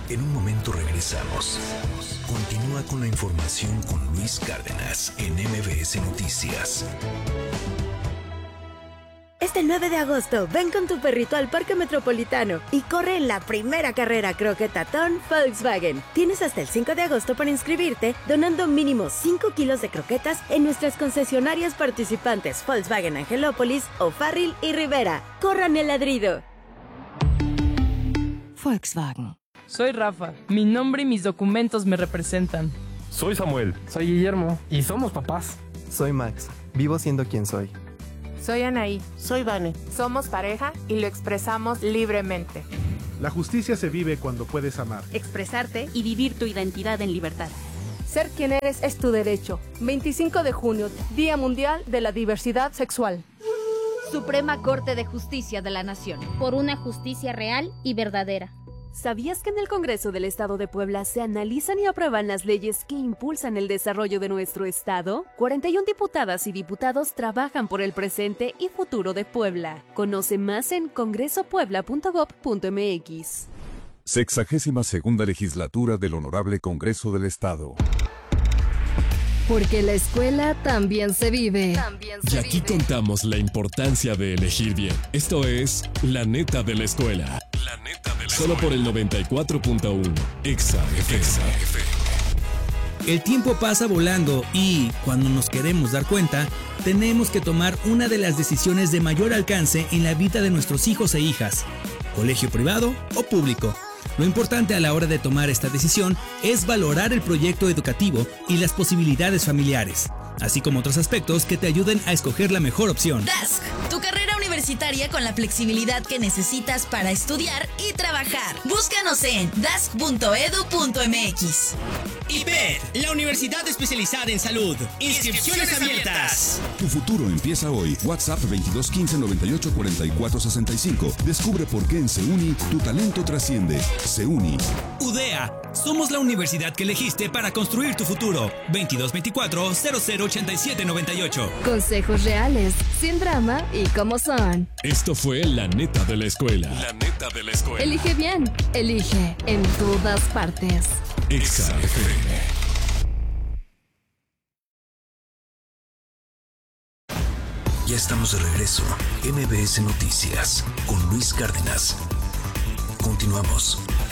En un momento regresamos. Continúa con la información con Luis Cárdenas en MBS Noticias. Este 9 de agosto, ven con tu perrito al Parque Metropolitano y corre en la primera carrera croquetatón Volkswagen. Tienes hasta el 5 de agosto para inscribirte, donando mínimo 5 kilos de croquetas en nuestras concesionarias participantes Volkswagen Angelópolis, O'Farrill y Rivera. ¡Corran el ladrido! Volkswagen. Soy Rafa. Mi nombre y mis documentos me representan. Soy Samuel. Soy Guillermo. Y somos papás. Soy Max. Vivo siendo quien soy. Soy Anaí. Soy Vane. Somos pareja y lo expresamos libremente. La justicia se vive cuando puedes amar, expresarte y vivir tu identidad en libertad. Ser quien eres es tu derecho. 25 de junio, Día Mundial de la Diversidad Sexual. Suprema Corte de Justicia de la Nación. Por una justicia real y verdadera. ¿Sabías que en el Congreso del Estado de Puebla se analizan y aprueban las leyes que impulsan el desarrollo de nuestro estado? 41 diputadas y diputados trabajan por el presente y futuro de Puebla. Conoce más en congresopuebla.gov.mx. 62ª Legislatura del Honorable Congreso del Estado. Porque la escuela también se vive. Y aquí contamos la importancia de elegir bien. Esto es La Neta de la Escuela. La Neta de la Solo por el 94.1 Exa FM. El tiempo pasa volando y, cuando nos queremos dar cuenta, tenemos que tomar una de las decisiones de mayor alcance en la vida de nuestros hijos e hijas. Colegio privado o público. Lo importante a la hora de tomar esta decisión es valorar el proyecto educativo y las posibilidades familiares, así como otros aspectos que te ayuden a escoger la mejor opción. Dask, tu carrera universitaria con la flexibilidad que necesitas para estudiar y trabajar. Búscanos en dask.edu.mx. IPED, la Universidad Especializada en Salud. Inscripciones abiertas. Tu futuro empieza hoy. WhatsApp 2215 98 44 65. Descubre por qué en SEUNI tu talento trasciende. SEUNI. UDEA, somos la universidad que elegiste para construir tu futuro. 2224 0087 98. Consejos reales, sin drama y como son. Esto fue La Neta de la Escuela. La Neta de la Escuela. Elige bien, elige en todas partes. Exa FM. Ya estamos de regreso. MBS Noticias con Luis Cárdenas. Continuamos.